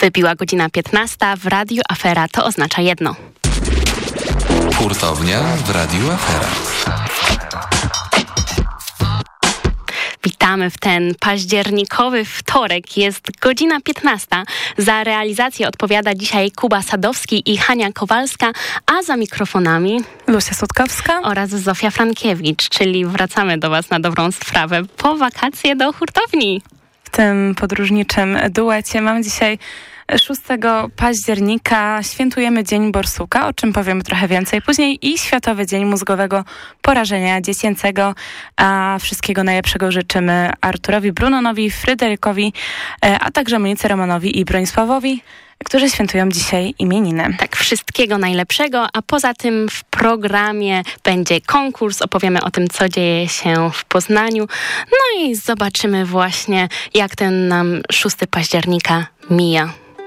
Wybiła godzina 15 w Radiu Afera, to oznacza jedno. Hurtownia w Radiu Afera. Witamy w ten październikowy wtorek. Jest godzina 15. Za realizację odpowiada dzisiaj Kuba Sadowski i Hania Kowalska, a za mikrofonami Lucia Sutkowska oraz Zofia Frankiewicz, czyli wracamy do Was na dobrą sprawę po wakacje do hurtowni. w tym podróżniczym duecie. Mamy dzisiaj 6 października, świętujemy Dzień Borsuka, o czym powiemy trochę więcej później, i Światowy Dzień Mózgowego Porażenia Dziecięcego. A wszystkiego najlepszego życzymy Arturowi Brunonowi, Fryderykowi, a także Monice Romanowi i Bronisławowi, którzy świętują dzisiaj imieniny. Tak, wszystkiego najlepszego, a poza tym w programie będzie konkurs, opowiemy o tym, co dzieje się w Poznaniu, no i zobaczymy właśnie, jak ten nam 6 października mija.